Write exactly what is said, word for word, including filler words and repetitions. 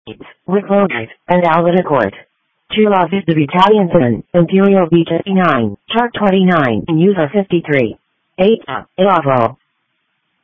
with Logite and Alvin Accord. True Love is the Italian Sun, Imperial Beach nine, chart twenty-nine, and user fifty-three. eight. Illovo.